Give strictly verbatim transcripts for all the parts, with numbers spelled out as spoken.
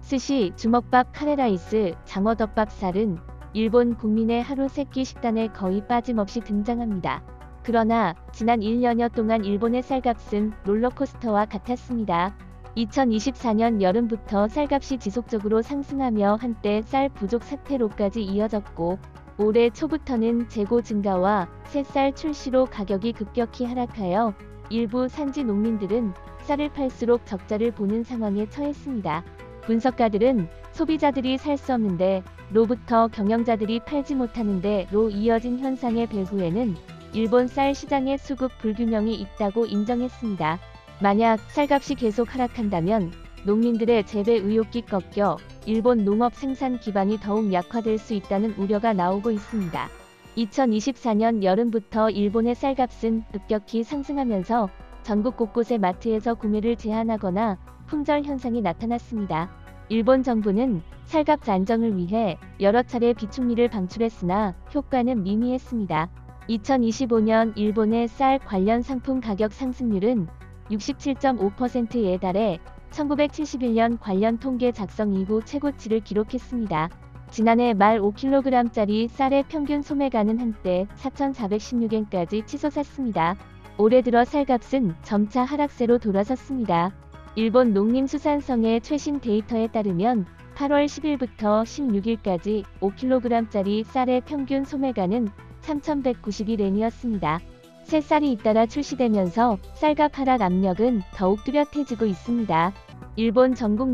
스시, 주먹밥, 카레라이스, 장어덮밥 쌀은 일본 국민의 하루 세끼 식단에 거의 빠짐없이 등장합니다. 그러나 지난 일 년여 동안 일본의 쌀값은 롤러코스터와 같았습니다. 이천이십사 년 여름부터 쌀값이 지속적으로 상승하며 한때 쌀 부족 사태로까지 이어졌고, 올해 초부터는 재고 증가와 새쌀 출시로 가격이 급격히 하락하여 일부 산지 농민들은 쌀을 팔수록 적자를 보는 상황에 처했습니다. 분석가들은 소비자들이 살 수 없는데 로부터 경영자들이 팔지 못하는데 로 이어진 현상의 배후에는 일본 쌀 시장의 수급 불균형이 있다고 인정했습니다. 만약 쌀값이 계속 하락한다면 농민들의 재배 의욕이 꺾여 일본 농업 생산 기반이 더욱 약화될 수 있다는 우려가 나오고 있습니다. 이천이십사 년 여름부터 일본의 쌀값은 급격히 상승하면서 전국 곳곳의 마트에서 구매를 제한하거나 품절 현상이 나타났습니다. 일본 정부는 쌀값 안정을 위해 여러 차례 비축미를 방출했으나 효과는 미미했습니다. 이천이십오 년 일본의 쌀 관련 상품 가격 상승률은 육십칠 점 오 퍼센트에 달해 천구백칠십일 년 관련 통계 작성 이후 최고치를 기록했습니다. 지난해 말 오 킬로그램짜리 쌀의 평균 소매가는 한때 사천사백십육 엔까지 치솟았습니다. 올해 들어 쌀값은 점차 하락세로 돌아섰습니다. 일본 농림수산성의 최신 데이터에 따르면 팔월 십일부터 십육일까지 오 킬로그램짜리 쌀의 평균 소매가는 삼천백구십일 엔이었습니다. 새쌀이 잇따라 출시되면서 쌀값 하락 압력은 더욱 뚜렷해지고 있습니다. 일본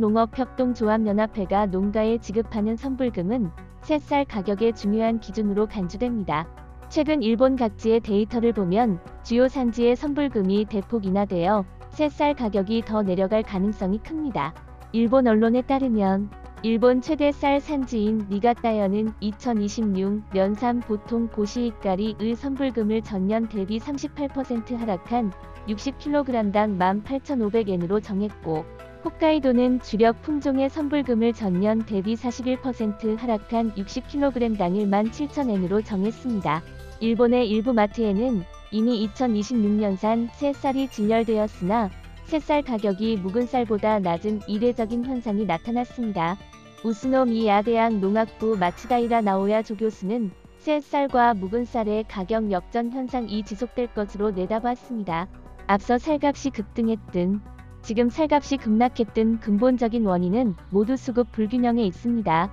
전국농업협동조합연합회가 농가에 지급하는 선불금은 새쌀 가격의 중요한 기준으로 간주됩니다. 최근 일본 각지의 데이터를 보면 주요 산지의 선불금이 대폭 인하되어 새쌀 가격이 더 내려갈 가능성이 큽니다. 일본 언론에 따르면 일본 최대 쌀 산지인 니가타현은 이천이십육 년 산 보통 고시익가리의 선불금을 전년 대비 삼십팔 퍼센트 하락한 육십 킬로그램당 만 팔천오백 엔으로 정했고, 홋카이도는 주력 품종의 선불금을 전년 대비 사십일 퍼센트 하락한 육십 킬로그램당 만 칠천 엔으로 정했습니다. 일본의 일부 마트에는 이미 이천이십육 년산 새쌀이 진열되었으나 새쌀 가격이 묵은 쌀보다 낮은 이례적인 현상이 나타났습니다. 우스노 미야대학 농학부 마츠다이라 나오야 조교수는 새쌀과 묵은 쌀의 가격 역전 현상이 지속될 것으로 내다봤습니다. 앞서 쌀값이 급등했든 지금 쌀값이 급락했든 근본적인 원인은 모두 수급 불균형에 있습니다.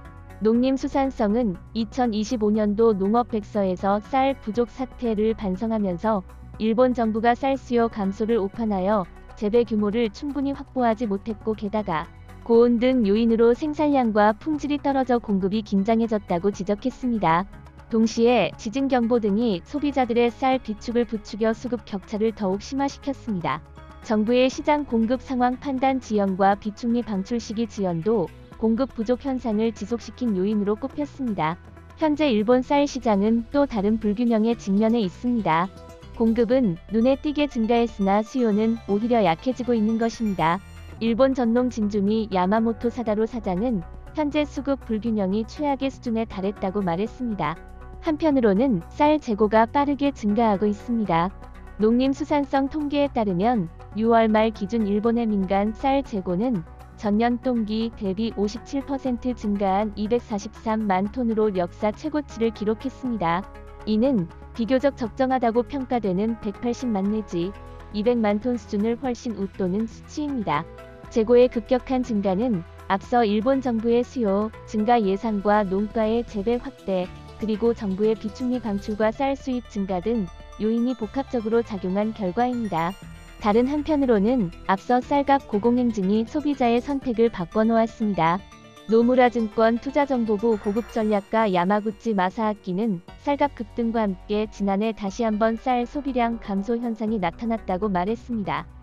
농림수산성은 이천이십오 년도 농업백서에서 쌀 부족 사태를 반성하면서 일본 정부가 쌀 수요 감소를 오판하여 재배 규모를 충분히 확보하지 못했고, 게다가 고온 등 요인으로 생산량과 품질이 떨어져 공급이 긴장해졌다고 지적했습니다. 동시에 지진경보 등이 소비자들의 쌀 비축을 부추겨 수급 격차를 더욱 심화시켰습니다. 정부의 시장 공급 상황 판단 지연과 비축미 방출 시기 지연도 공급 부족 현상을 지속시킨 요인으로 꼽혔습니다. 현재 일본 쌀 시장은 또 다른 불균형에 직면해 있습니다. 공급은 눈에 띄게 증가했으나 수요는 오히려 약해지고 있는 것입니다. 일본 전농 진주미 야마모토 사다로 사장은 현재 수급 불균형이 최악의 수준에 달했다고 말했습니다. 한편으로는 쌀 재고가 빠르게 증가하고 있습니다. 농림수산성 통계에 따르면 유월 말 기준 일본의 민간 쌀 재고는 전년 동기 대비 오십칠 퍼센트 증가한 이백사십삼만 톤으로 역사 최고치를 기록했습니다. 이는 비교적 적정하다고 평가되는 백팔십만 내지 이백만 톤 수준을 훨씬 웃도는 수치입니다. 재고의 급격한 증가는 앞서 일본 정부의 수요 증가 예상과 농가의 재배 확대, 그리고 정부의 비축미 방출과 쌀 수입 증가 등 요인이 복합적으로 작용한 결과입니다. 다른 한편으로는 앞서 쌀값 고공행진이 소비자의 선택을 바꿔놓았습니다. 노무라증권 투자정보부 고급전략가 야마구치 마사아키는 쌀값 급등과 함께 지난해 다시 한번 쌀 소비량 감소 현상이 나타났다고 말했습니다.